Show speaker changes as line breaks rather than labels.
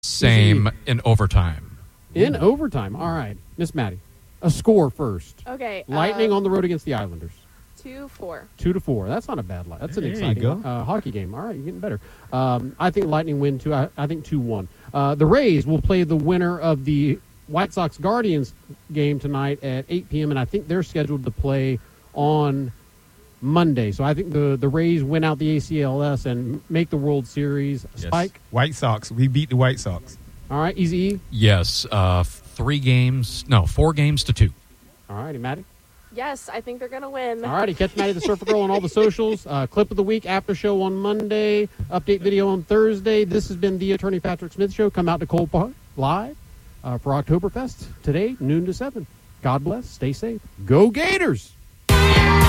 Same in overtime.
In overtime. All right. Miss Maddie, a score first.
Okay.
Lightning on the road against the Islanders.
2-4.
2-4. That's not a bad line. That's an
There you
exciting
go.
hockey game. All right, you're getting better. I think Lightning win, too. I think 2-1. The Rays will play the winner of the White Sox-Guardians game tonight at 8 p.m., and I think they're scheduled to play on Monday. So I think the Rays win out the ACLS and make the World Series.
Yes.
Spike?
White Sox. We beat the White Sox.
All right, Easy E?
Yes, 4 games to 2.
All righty, Maddie?
Yes, I think they're going to win.
All righty, catch Maddie the Surfer Girl on all the socials. Clip of the week, after show on Monday, update video on Thursday. This has been the Attorney Patrick Smith Show. Come out to Cole Park live for Oktoberfest today, noon to 7. God bless. Stay safe. Go Gators!